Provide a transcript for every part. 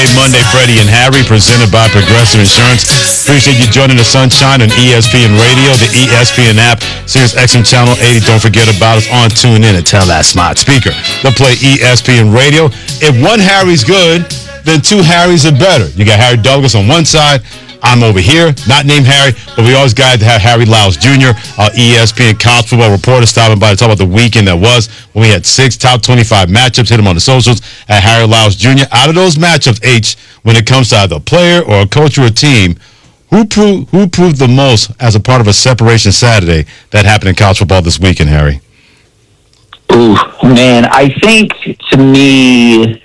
Monday, Freddie and Harry, presented by Progressive Insurance. Appreciate you joining the sunshine on ESPN Radio, the ESPN app, Sirius XM Channel 80. Don't forget about us on TuneIn and tell that smart speaker to play ESPN Radio. If one Harry's good, then two Harrys are better. You got Harry Douglas on one side. I'm over here, not named Harry, but we always got to have Harry Lyles Jr., our ESPN college football reporter, stopping by to talk about the weekend that was when we had 6 top 25 matchups. Hit him on the socials at Harry Lyles Jr. Out of those matchups, H, when it comes to either a player or a coach or a team, who proved the most as a part of a separation Saturday that happened in college football this weekend, Harry? Ooh, man, I think to me,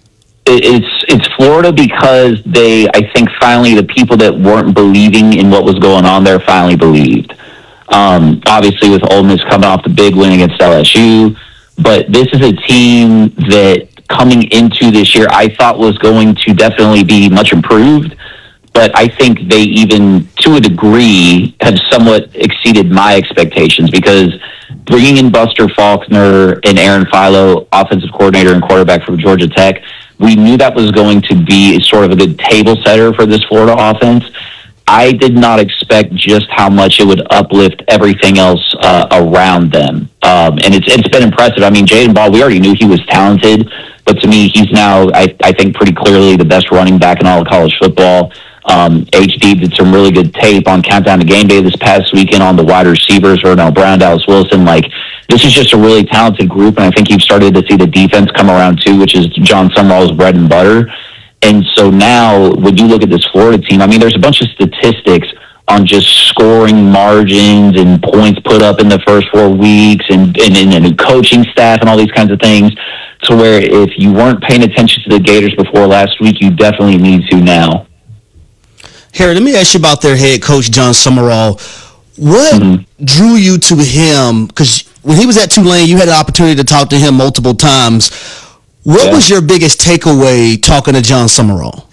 it's Florida because I think finally the people that weren't believing in what was going on there finally believed. Obviously with Ole Miss coming off the big win against LSU, but this is a team that coming into this year I thought was going to definitely be much improved, but I think they even, to a degree, have somewhat exceeded my expectations because bringing in Buster Faulkner and Aaron Philo, offensive coordinator and quarterback from Georgia Tech, we knew that was going to be sort of a good table setter for this Florida offense. I did not expect just how much it would uplift everything else around them. And it's been impressive. I mean, Jaden Ball, we already knew he was talented, but to me, he's now, I think, pretty clearly the best running back in all of college football. HD did some really good tape on Countdown to Game Day this past weekend on the wide receivers, Vernell Brown, Dallas Wilson. Like, this is just a really talented group, and I think you've started to see the defense come around too, which is John Summerall's bread and butter. And so now, when you look at this Florida team, I mean, there's a bunch of statistics on just scoring margins and points put up in the first 4 weeks and coaching staff and all these kinds of things, to where if you weren't paying attention to the Gators before last week, you definitely need to now. Harry, let me ask you about their head coach, John Summerall. What drew you to him? Because when he was at Tulane, you had an opportunity to talk to him multiple times. What was your biggest takeaway talking to John Summerall?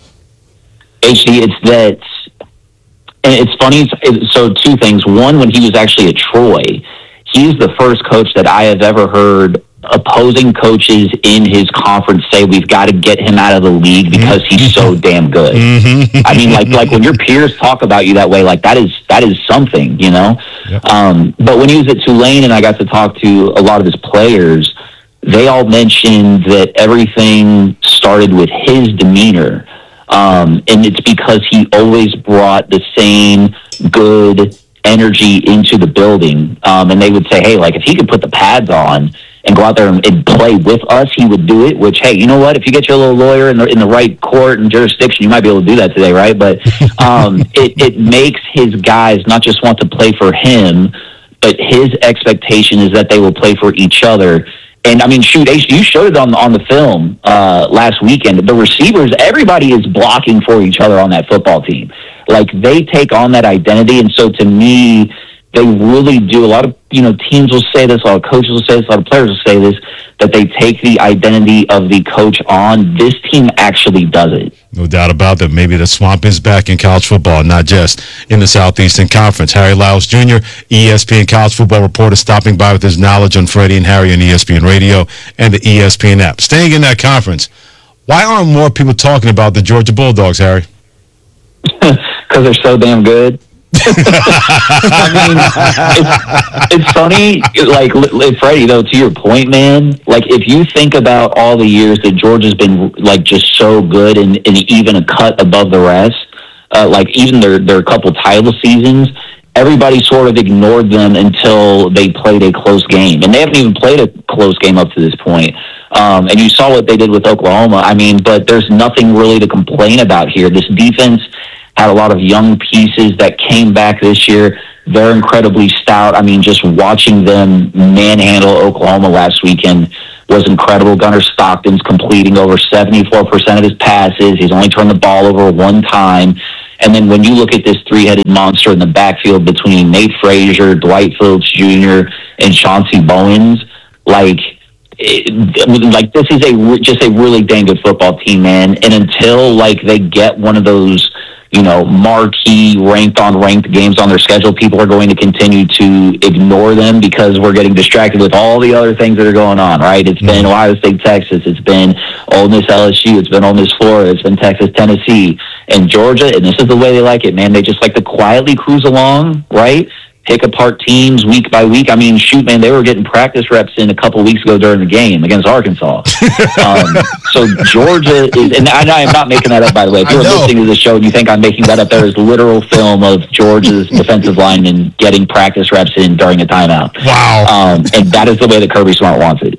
HD, it's that, and it's funny, so two things. One, when he was actually at Troy, he's the first coach that I have ever heard opposing coaches in his conference say we've got to get him out of the league because he's so damn good. I mean, like when your peers talk about you that way, like that is something, you know. Yep. But when he was at Tulane and I got to talk to a lot of his players, they all mentioned that everything started with his demeanor, and it's because he always brought the same good energy into the building. And they would say, hey, like if he could put the pads on and go out there and play with us, he would do it, which, hey, you know what? If you get your little lawyer in the right court and jurisdiction, you might be able to do that today, right? But it makes his guys not just want to play for him, but his expectation is that they will play for each other. And, I mean, shoot, you showed it on the film last weekend. The receivers, everybody is blocking for each other on that football team. Like, they take on that identity, and so to me, they really do. A lot of teams will say this, a lot of coaches will say this, a lot of players will say this, that they take the identity of the coach on. This team actually does it. No doubt about that. Maybe the swamp is back in college football, not just in the Southeastern Conference. Harry Lyles Jr., ESPN college football reporter, stopping by with his knowledge on Freddie and Harry on ESPN Radio and the ESPN app. Staying in that conference, why aren't more people talking about the Georgia Bulldogs, Harry? Because they're so damn good. I mean, it's funny, like, Freddie, though, to your point, man, like, if you think about all the years that Georgia's been, like, just so good and even a cut above the rest, like, even their couple title seasons, everybody sort of ignored them until they played a close game. And they haven't even played a close game up to this point. And you saw what they did with Oklahoma. I mean, but there's nothing really to complain about here. This defense had a lot of young pieces that came back this year. They're incredibly stout. I mean, just watching them manhandle Oklahoma last weekend was incredible. Gunnar Stockton's completing over 74% of his passes. He's only turned the ball over one time. And then when you look at this three-headed monster in the backfield between Nate Frazier, Dwight Phillips Jr., and Chauncey Bowens, like this is just a really dang good football team, man. And until, like, they get one of those marquee ranked games on their schedule, people are going to continue to ignore them because we're getting distracted with all the other things that are going on, right? It's been Ohio State, Texas. It's been Ole Miss, LSU. It's been Ole Miss, Florida. It's been Texas, Tennessee, and Georgia. And this is the way they like it, man. They just like to quietly cruise along, right? Pick apart teams week by week. I mean, shoot, man, they were getting practice reps in a couple weeks ago during the game against Arkansas. So Georgia is, and I am not making that up, by the way. If you're listening to the show and you think I'm making that up, there is literal film of Georgia's defensive linemen getting practice reps in during a timeout. Wow. And that is the way that Kirby Smart wants it.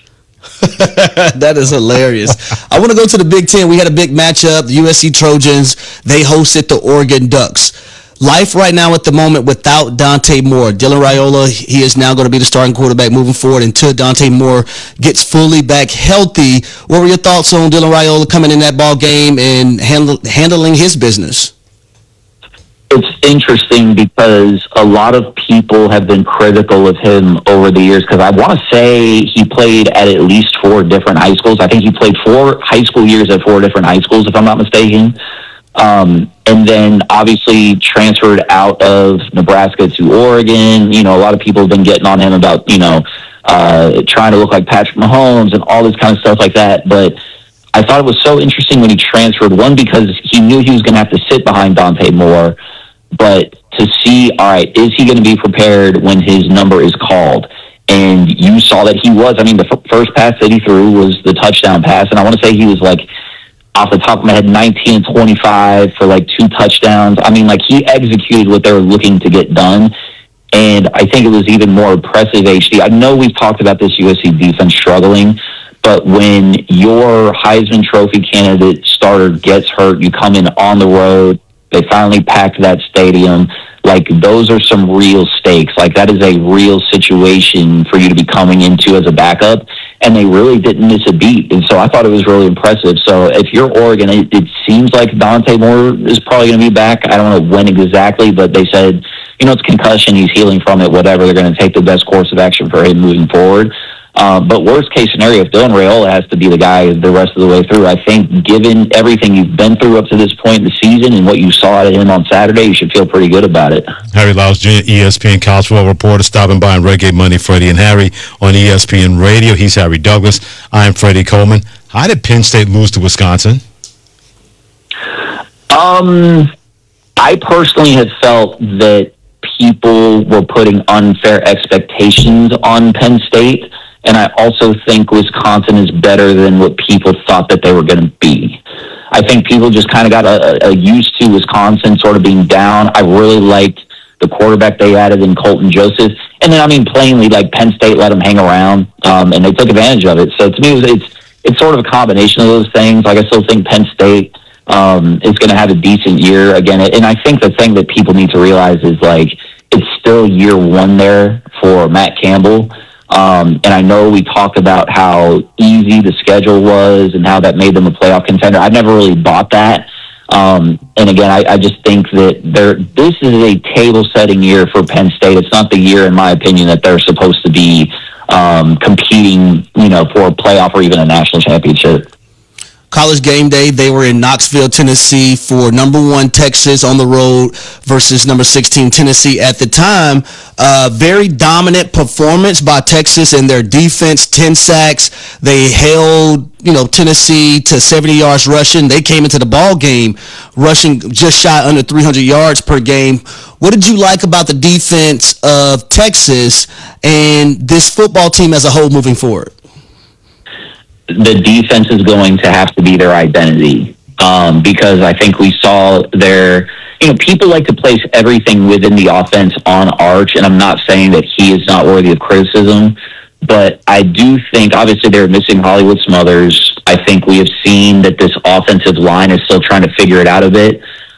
That is hilarious. I want to go to the Big Ten. We had a big matchup. The USC Trojans, they hosted the Oregon Ducks. Life right now at the moment without Dante Moore. Dylan Raiola, he is now going to be the starting quarterback moving forward until Dante Moore gets fully back healthy. What were your thoughts on Dylan Raiola coming in that ball game and handling his business? It's interesting because a lot of people have been critical of him over the years because I want to say he played at least 4 different high schools. I think he played 4 high school years at 4 different high schools, if I'm not mistaken. And then obviously transferred out of Nebraska to Oregon. A lot of people have been getting on him about, trying to look like Patrick Mahomes and all this kind of stuff like that. But I thought it was so interesting when he transferred, one, because he knew he was going to have to sit behind Dante Moore, but to see, all right, is he going to be prepared when his number is called? And you saw that he was. I mean, the first pass that he threw was the touchdown pass, and I want to say he was like, off the top of my head, 19 and 25 for like 2 touchdowns. I mean, like, he executed what they were looking to get done. And I think it was even more impressive, HD. I know we've talked about this USC defense struggling, but when your Heisman Trophy candidate starter gets hurt, you come in on the road, they finally packed that stadium. Like, those are some real stakes. Like, that is a real situation for you to be coming into as a backup. And they really didn't miss a beat. And so I thought it was really impressive. So if you're Oregon, it seems like Dante Moore is probably going to be back. I don't know when exactly, but they said, it's concussion. He's healing from it, whatever. They're going to take the best course of action for him moving forward. But worst case scenario, if Dylan Raiola has to be the guy the rest of the way through, I think given everything you've been through up to this point in the season and what you saw out of him on Saturday, you should feel pretty good about it. Harry Lyles Jr., ESPN College Football reporter, stopping by on Reggae Money, Freddie and Harry on ESPN Radio. He's Harry Douglas. I'm Freddie Coleman. How did Penn State lose to Wisconsin? I personally have felt that people were putting unfair expectations on Penn State. And I also think Wisconsin is better than what people thought that they were going to be. I think people just kind of got used to Wisconsin sort of being down. I really liked the quarterback they added in Colton Joseph. And then, I mean, plainly, like, Penn State let them hang around, and they took advantage of it. So to me, it's sort of a combination of those things. Like, I still think Penn State is going to have a decent year again. And I think the thing that people need to realize is, like, it's still year 1 there for Matt Campbell. And I know we talked about how easy the schedule was and how that made them a playoff contender. I never really bought that. And again, I just think that this is a table-setting year for Penn State. It's not the year, in my opinion, that they're supposed to be competing, for a playoff or even a national championship. College game day, they were in Knoxville, Tennessee for number 1 Texas on the road versus number 16 Tennessee at the time. Very dominant performance by Texas in their defense, 10 sacks. They held, Tennessee to 70 yards rushing. They came into the ball game rushing just shy under 300 yards per game. What did you like about the defense of Texas and this football team as a whole moving forward? The defense is going to have to be their identity because I think we saw people like to place everything within the offense on Arch, and I'm not saying that he is not worthy of criticism, but I do think, obviously, they're missing Hollywood Smothers. I think we have seen that this offensive line is still trying to figure it out a bit.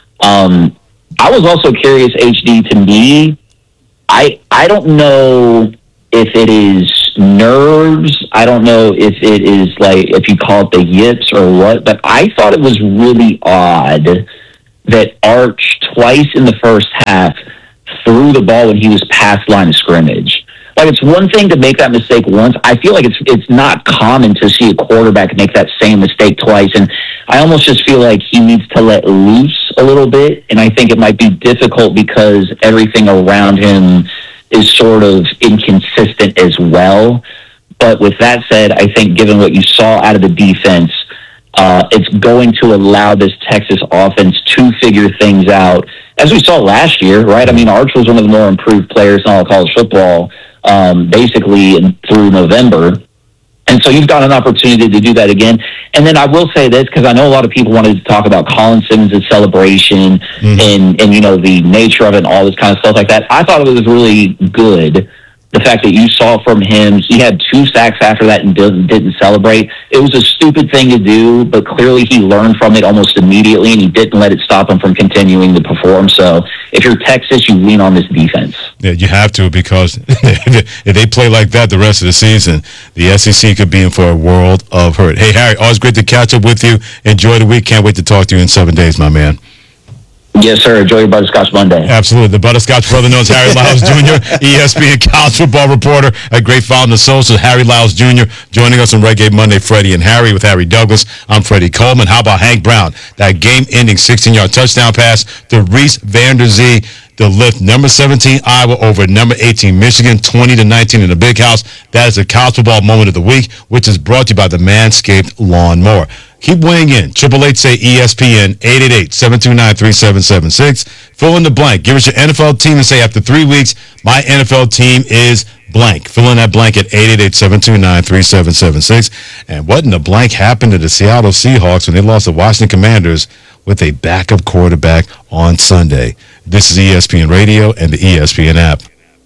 I was also curious, HD, to me, I don't know if it is nerves. I don't know if it is, like, if you call it the yips or what, but I thought it was really odd that Arch twice in the first half threw the ball when he was past line of scrimmage. Like, it's one thing to make that mistake once. I feel like it's not common to see a quarterback make that same mistake twice. And I almost just feel like he needs to let loose a little bit. And I think it might be difficult because everything around him is sort of inconsistent as well. But with that said, I think given what you saw out of the defense, it's going to allow this Texas offense to figure things out. As we saw last year, right? I mean, Arch was one of the more improved players in all of college football, basically through November. And so you've got an opportunity to do that again. And then I will say this, because I know a lot of people wanted to talk about Colin Simmons' celebration and the nature of it and all this kind of stuff like that. I thought it was really good, the fact that you saw from him, he had 2 sacks after that and didn't celebrate. It was a stupid thing to do, but clearly he learned from it almost immediately, and he didn't let it stop him from continuing to perform. So if you're Texas, you lean on this defense. Yeah, you have to, because if they play like that the rest of the season, the SEC could be in for a world of hurt. Hey, Harry, always great to catch up with you. Enjoy the week. Can't wait to talk to you in 7 days, my man. Yes, sir. Enjoy your Butterscotch Monday. Absolutely. The Butterscotch brother knows Harry Lyles Jr., ESPN college football reporter, a great follow on the social. Harry Lyles Jr. joining us on Reggae Monday. Freddie and Harry with Harry Douglas. I'm Freddie Coleman. How about Hank Brown? That game-ending 16-yard touchdown pass to Reese Vanderzee to lift number 17 Iowa over number 18 Michigan, 20-19 in the Big House. That is the college football moment of the week, which is brought to you by the Manscaped Lawnmower. Keep weighing in. 888-SAY-ESPN, 888-729-3776. Fill in the blank. Give us your NFL team and say, after 3 weeks, my NFL team is blank. Fill in that blank at 888-729-3776. And what in the blank happened to the Seattle Seahawks when they lost the Washington Commanders with a backup quarterback on Sunday? This is ESPN Radio and the ESPN app.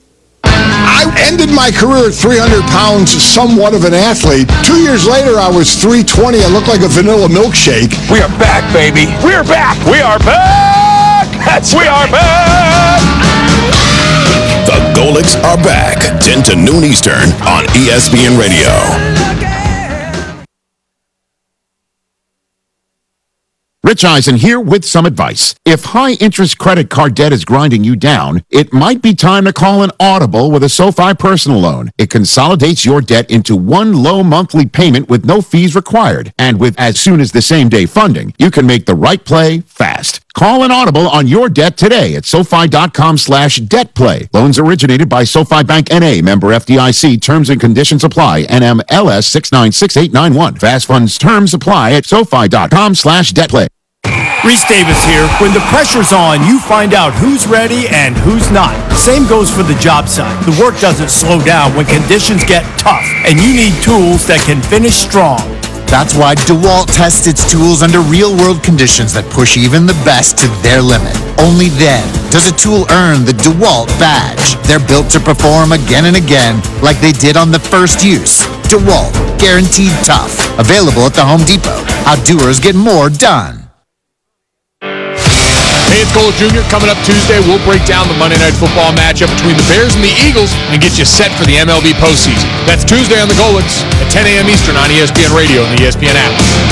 I ended my career at 300 pounds, somewhat of an athlete. 2 years later, I was 320. I looked like a vanilla milkshake. We are back, baby. We're back. We are back. We are back. The Golics are back. 10 to noon Eastern on ESPN Radio. Rich Eisen here with some advice. If high-interest credit card debt is grinding you down, it might be time to call an Audible with a SoFi personal loan. It consolidates your debt into one low monthly payment with no fees required. And with as soon as the same-day funding, you can make the right play fast. Call an Audible on your debt today at SoFi.com/debtplay. Loans originated by SoFi Bank N.A., member FDIC. Terms and conditions apply. NMLS 696891. Fast funds terms apply at SoFi.com/debtplay. Reese Davis here. When the pressure's on, you find out who's ready and who's not. Same goes for the job site. The work doesn't slow down when conditions get tough, and you need tools that can finish strong. That's why DeWalt tests its tools under real-world conditions that push even the best to their limit. Only then does a tool earn the DeWalt badge. They're built to perform again and again like they did on the first use. DeWalt, guaranteed tough. Available at the Home Depot. How doers get more done. Hey, it's Cole Jr. Coming up Tuesday, we'll break down the Monday Night Football matchup between the Bears and the Eagles and get you set for the MLB postseason. That's Tuesday on the Golics at 10 a.m. Eastern on ESPN Radio and the ESPN app.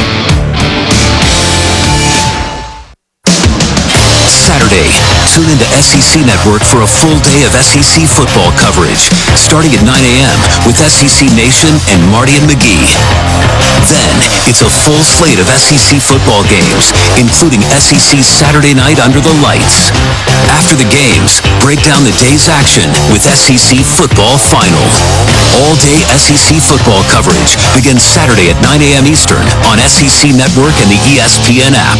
Saturday, tune into SEC Network for a full day of SEC football coverage, starting at 9 a.m. with SEC Nation and Marty and McGee. Then, it's a full slate of SEC football games, including SEC Saturday Night Under the Lights. After the games, break down the day's action with SEC Football Final. All-day SEC football coverage begins Saturday at 9 a.m. Eastern on SEC Network and the ESPN app.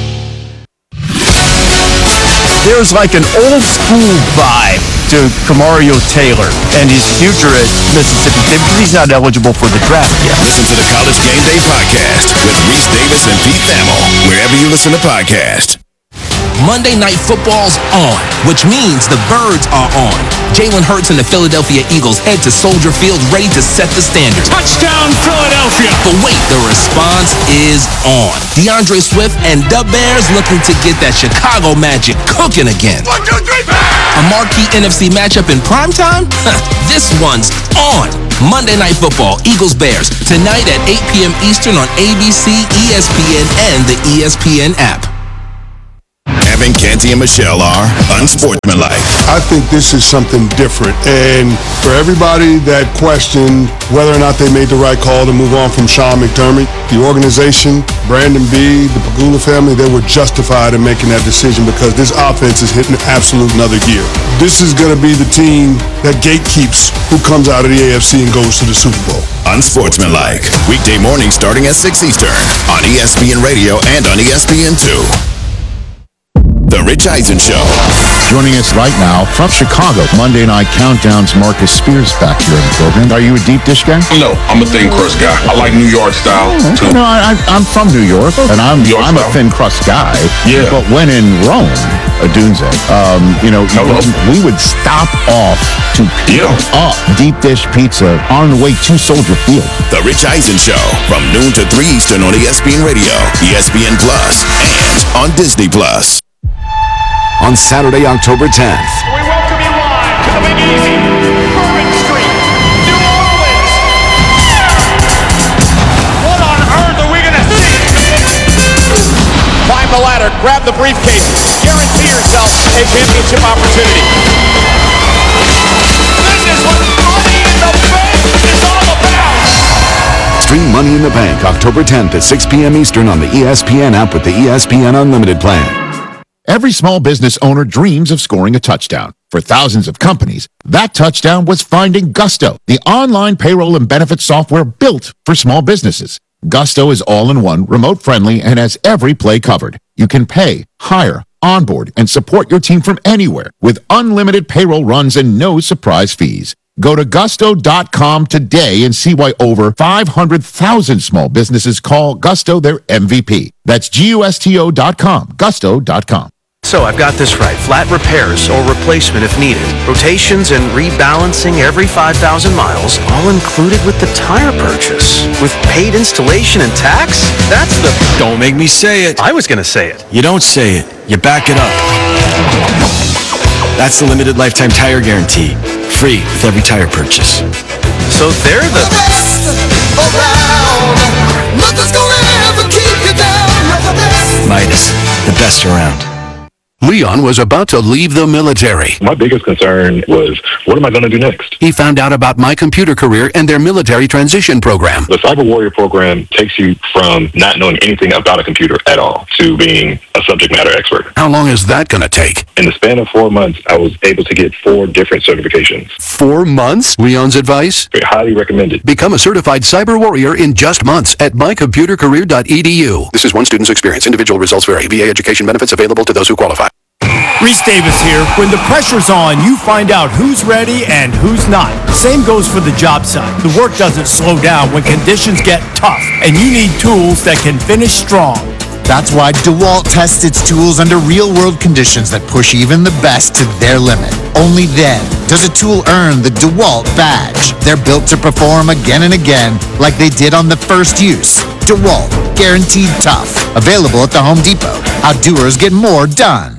There's like an old school vibe to Kamario Taylor and his future at Mississippi State because he's not eligible for the draft yet. Listen to the College Game Day podcast with Reese Davis and Pete Thamel, wherever you listen to podcasts. Monday Night Football's on, which means the Birds are on. Jalen Hurts and the Philadelphia Eagles head to Soldier Field ready to set the standard. Touchdown, Philadelphia! But wait, the response is on. DeAndre Swift and the Bears looking to get that Chicago magic cooking again. 1, 2, 3, A marquee NFC matchup in primetime? This one's on. Monday Night Football, Eagles-Bears, tonight at 8 p.m. Eastern on ABC, ESPN, and the ESPN app. Having Kansas Monty and Michelle are unsportsmanlike. I think this is something different. And for everybody that questioned whether or not they made the right call to move on from Sean McDermott, the organization, Brandon B., the Pagula family, they were justified in making that decision because this offense is hitting absolute another gear. This is going to be the team that gatekeeps who comes out of the AFC and goes to the Super Bowl. Unsportsmanlike. Weekday mornings starting at 6 Eastern on ESPN Radio and on ESPN2. The Rich Eisen Show. Joining us right now from Chicago, Monday Night Countdown's Marcus Spears back here in the program. Are you a deep dish guy? No, I'm a thin crust guy. I like New York style too. No, I'm from New York, and I'm a thin crust guy. Yeah. But when in Rome, Dunze, we would stop off to pick up deep dish pizza on the way to Soldier Field. The Rich Eisen Show from noon to 3 Eastern on ESPN Radio, ESPN Plus, and on Disney Plus. On Saturday, October 10th. We welcome you live to the Big Easy, Bourbon Street, New Orleans. What on earth are we going to see? Climb the ladder, grab the briefcase, guarantee yourself a championship opportunity. This is what Money in the Bank is all about. Stream Money in the Bank October 10th at 6 p.m. Eastern on the ESPN app with the ESPN Unlimited plan. Every small business owner dreams of scoring a touchdown. For thousands of companies, that touchdown was finding Gusto, the online payroll and benefits software built for small businesses. Gusto is all-in-one, remote-friendly, and has every play covered. You can pay, hire, onboard, and support your team from anywhere with unlimited payroll runs and no surprise fees. Go to gusto.com today and see why over 500,000 small businesses call Gusto their MVP. That's gusto.com, gusto.com. So I've got this right. Flat repairs or replacement if needed. Rotations and rebalancing every 5,000 miles, all included with the tire purchase. With paid installation and tax? That's the... Don't make me say it. I was going to say it. You don't say it. You back it up. That's the limited lifetime tire guarantee. Free with every tire purchase. So they're the best around. Nothing's gonna ever keep you down. Midas, the best around. Leon was about to leave the military. My biggest concern was, what am I going to do next? He found out about My Computer Career and their military transition program. The Cyber Warrior program takes you from not knowing anything about a computer at all to being a subject matter expert. How long is that going to take? In the span of 4 months, I was able to get 4 different certifications. 4 months? Leon's advice? Highly recommended. Become a certified cyber warrior in just months at mycomputercareer.edu. This is one student's experience. Individual results vary. VA education benefits available to those who qualify. Reese Davis here. When the pressure's on, you find out who's ready and who's not. Same goes for the job site. The work doesn't slow down when conditions get tough, and you need tools that can finish strong. That's why DeWalt tests its tools under real-world conditions that push even the best to their limit. Only then does a tool earn the DeWalt badge. They're built to perform again and again like they did on the first use. DeWalt, guaranteed tough. Available at the Home Depot. How doers get more done.